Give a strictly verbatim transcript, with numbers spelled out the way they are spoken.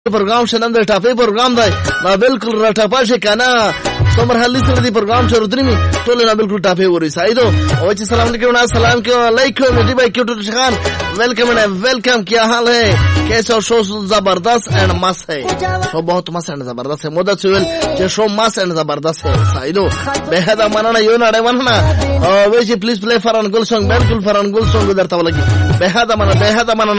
program شنن د ټاپي program دی ما بالکل را ټاپا شي کنه څومره حالي سره دی program شروع درمي ټول نه بالکل ټاپي وري سایدو او چې سلام علیکم السلام علیکم میری بھائی کیوٹ شخان ویلکم اینڈ ویلکم کیا حال ہے کیسا شو زبردست اینڈ مست ہے شو بہت مست اینڈ زبردست ہے مدت سویل چې شو مست اینڈ زبردست ہے سایدو به دا مننه یو نه ورنه او وی چې پلیز پلی فران ګل سونګ بالکل فران ګل سونګ درته ولګي به دا مننه به دا مننه